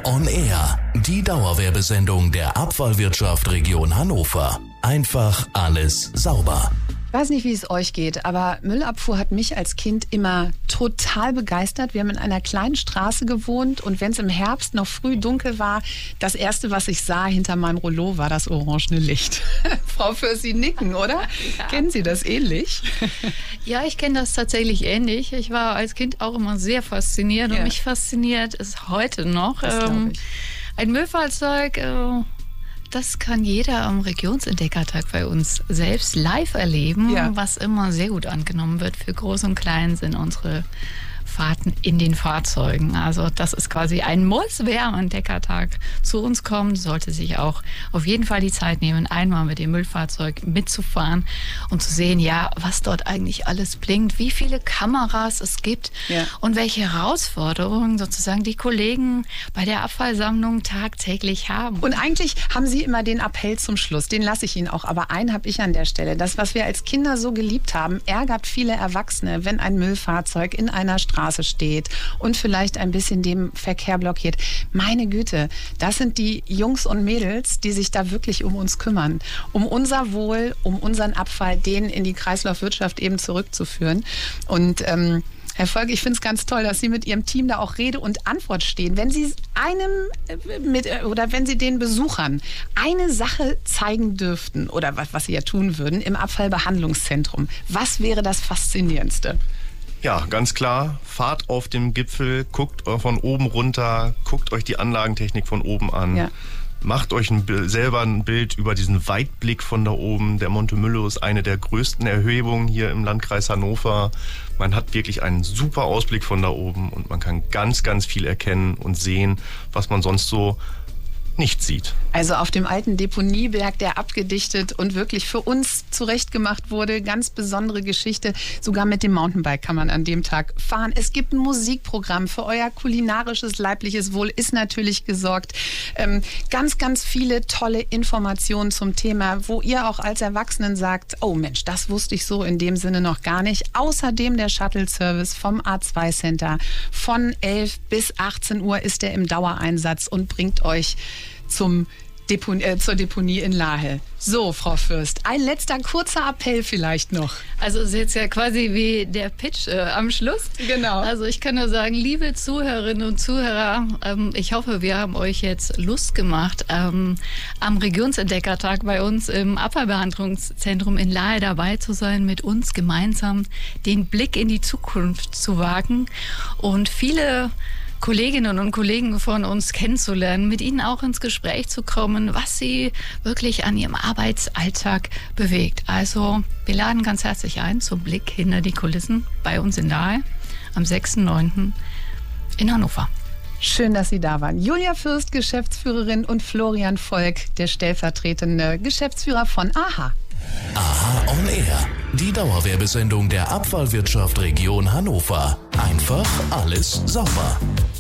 on Air, die Dauerwerbesendung der Abfallwirtschaft Region Hannover. Einfach alles sauber. Ich weiß nicht, wie es euch geht, aber Müllabfuhr hat mich als Kind immer total begeistert. Wir haben in einer kleinen Straße gewohnt und wenn es im Herbst noch früh dunkel war, das Erste, was ich sah hinter meinem Rollo, war das orangene Licht. Frau Fürst, Sie nicken, oder? Ja. Kennen Sie das ähnlich? Ja, ich kenne das tatsächlich ähnlich. Ich war als Kind auch immer sehr fasziniert und mich fasziniert es heute noch. Ein Müllfahrzeug... Das kann jeder am Regionsentdeckertag bei uns selbst live erleben, was immer sehr gut angenommen wird. Für Groß und Klein sind unsere Fahrten in den Fahrzeugen. Also das ist quasi ein Muss. Wer am Entdeckertag zu uns kommt, sollte sich auch auf jeden Fall die Zeit nehmen, einmal mit dem Müllfahrzeug mitzufahren und zu sehen, was dort eigentlich alles blinkt, wie viele Kameras es gibt und welche Herausforderungen sozusagen die Kollegen bei der Abfallsammlung tagtäglich haben. Und eigentlich haben Sie immer den Appell zum Schluss, den lasse ich Ihnen auch, aber einen habe ich an der Stelle. Das, was wir als Kinder so geliebt haben, ärgert viele Erwachsene, wenn ein Müllfahrzeug in einer Straße steht und vielleicht ein bisschen den Verkehr blockiert. Meine Güte, das sind die Jungs und Mädels, die sich da wirklich um uns kümmern. Um unser Wohl, um unseren Abfall, den in die Kreislaufwirtschaft eben zurückzuführen. Und Herr Volk, ich finde es ganz toll, dass Sie mit Ihrem Team da auch Rede und Antwort stehen. Wenn Sie wenn Sie den Besuchern eine Sache zeigen dürften oder was Sie ja tun würden im Abfallbehandlungszentrum, was wäre das Faszinierendste? Ja, ganz klar, fahrt auf dem Gipfel, guckt von oben runter, guckt euch die Anlagentechnik von oben an. Ja. Macht euch selber ein Bild über diesen Weitblick von da oben. Der Monte Müllo ist eine der größten Erhebungen hier im Landkreis Hannover. Man hat wirklich einen super Ausblick von da oben und man kann ganz, ganz viel erkennen und sehen, was man sonst so nicht sieht. Also auf dem alten Deponieberg, der abgedichtet und wirklich für uns zurechtgemacht wurde. Ganz besondere Geschichte. Sogar mit dem Mountainbike kann man an dem Tag fahren. Es gibt ein Musikprogramm für euer kulinarisches, leibliches Wohl ist natürlich gesorgt. Ganz, ganz viele tolle Informationen zum Thema, wo ihr auch als Erwachsenen sagt, oh Mensch, das wusste ich so in dem Sinne noch gar nicht. Außerdem der Shuttle-Service vom A2 Center. Von 11 bis 18 Uhr ist er im Dauereinsatz und bringt euch zur Deponie in Lahe. So, Frau Fürst, ein letzter kurzer Appell vielleicht noch. Also es ist jetzt ja quasi wie der Pitch am Schluss. Genau. Also ich kann nur sagen, liebe Zuhörerinnen und Zuhörer, ich hoffe, wir haben euch jetzt Lust gemacht, am Regionsentdeckertag bei uns im Abfallbehandlungszentrum in Lahe dabei zu sein, mit uns gemeinsam den Blick in die Zukunft zu wagen und viele Kolleginnen und Kollegen von uns kennenzulernen, mit ihnen auch ins Gespräch zu kommen, was sie wirklich an ihrem Arbeitsalltag bewegt. Also wir laden ganz herzlich ein zum Blick hinter die Kulissen bei uns in Lahe am 6.9. in Hannover. Schön, dass Sie da waren. Julia Fürst, Geschäftsführerin, und Florian Volk, der stellvertretende Geschäftsführer von AHA. AHA on Air, die Dauerwerbesendung der Abfallwirtschaft Region Hannover. Einfach alles sauber.